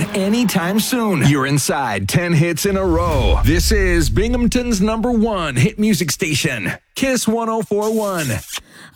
anytime soon. You're inside 10 hits in a row. This is Binghamton's #1 hit music station, Kiss 104.1.